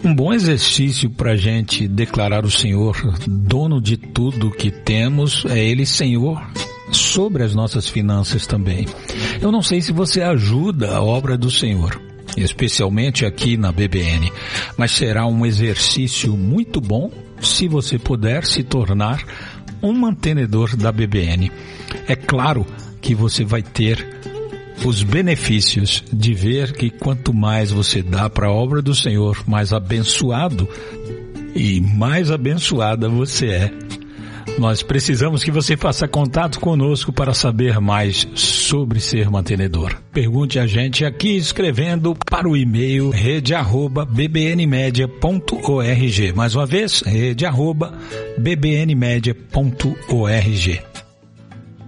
Um bom exercício para a gente declarar o Senhor dono de tudo que temos, é Ele Senhor sobre as nossas finanças também. Eu não sei se você ajuda a obra do Senhor, especialmente aqui na BBN, mas será um exercício muito bom se você puder se tornar um mantenedor da BBN. É claro que você vai ter os benefícios de ver que quanto mais você dá para a obra do Senhor, mais abençoado e mais abençoada você é. Nós precisamos que você faça contato conosco para saber mais sobre ser mantenedor. Pergunte a gente aqui escrevendo para o e-mail rede@bbnmedia.org. Mais uma vez, rede@bbnmedia.org.